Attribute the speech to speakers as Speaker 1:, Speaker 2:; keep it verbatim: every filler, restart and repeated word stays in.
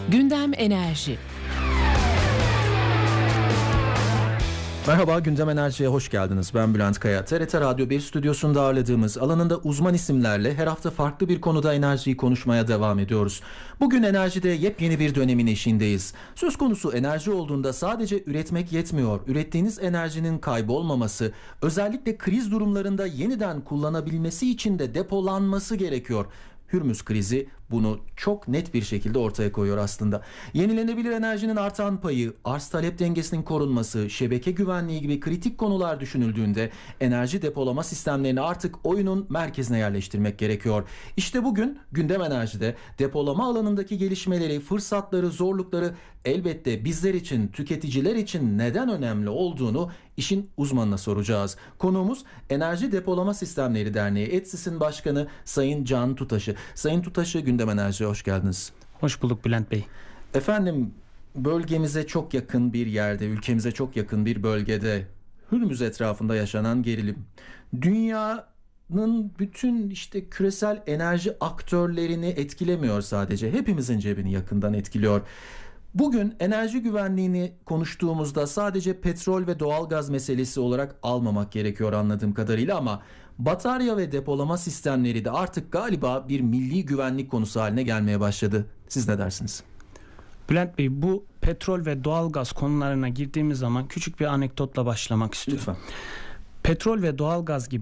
Speaker 1: Gündem Enerji.
Speaker 2: Merhaba, Gündem Enerji'ye hoş geldiniz. Ben Bülent Kaya. T R T Radyo bir stüdyosunda ağırladığımız, alanında uzman isimlerle her hafta farklı bir konuda enerjiyi konuşmaya devam ediyoruz. Bugün enerjide yepyeni bir dönemin eşiğindeyiz. Söz konusu enerji olduğunda sadece üretmek yetmiyor. Ürettiğiniz enerjinin kaybolmaması, özellikle kriz durumlarında yeniden kullanabilmesi için de depolanması gerekiyor. Hürmüz krizi bunu çok net bir şekilde ortaya koyuyor aslında. Yenilenebilir enerjinin artan payı, arz talep dengesinin korunması, şebeke güvenliği gibi kritik konular düşünüldüğünde enerji depolama sistemlerini artık oyunun merkezine yerleştirmek gerekiyor. İşte bugün Gündem Enerji'de depolama alanındaki gelişmeleri, fırsatları, zorlukları, elbette bizler için, tüketiciler için neden önemli olduğunu işin uzmanına soracağız. Konuğumuz Enerji Depolama Sistemleri Derneği ETSİS'in başkanı Sayın Can Tutaşı. Sayın Tutaşı, Gündem Enerji'ye hoş geldiniz.
Speaker 3: Hoş bulduk Bülent Bey.
Speaker 2: Efendim, bölgemize çok yakın bir yerde, ülkemize çok yakın bir bölgede Hürmüz etrafında yaşanan gerilim, dünyanın bütün işte küresel enerji aktörlerini etkilemiyor sadece, hepimizin cebini yakından etkiliyor. Bugün enerji güvenliğini konuştuğumuzda sadece petrol ve doğalgaz meselesi olarak almamak gerekiyor anladığım kadarıyla, ama batarya ve depolama sistemleri de artık galiba bir milli güvenlik konusu haline gelmeye başladı. Siz ne dersiniz?
Speaker 3: Bülent Bey, bu petrol ve doğalgaz konularına girdiğimiz zaman küçük bir anekdotla başlamak istiyorum.
Speaker 2: Lütfen.
Speaker 3: Petrol ve doğalgaz gibi